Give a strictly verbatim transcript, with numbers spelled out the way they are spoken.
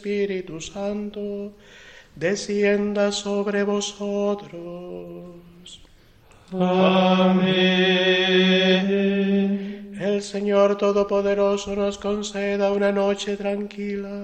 Espíritu Santo, descienda sobre vosotros. Amén. El Señor Todopoderoso nos conceda una noche tranquila